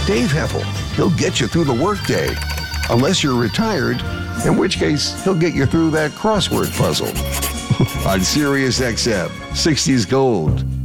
Dave Heffel. He'll get you through the workday. Unless you're retired, in which case he'll get you through that crossword puzzle. On Sirius XM, 60s Gold.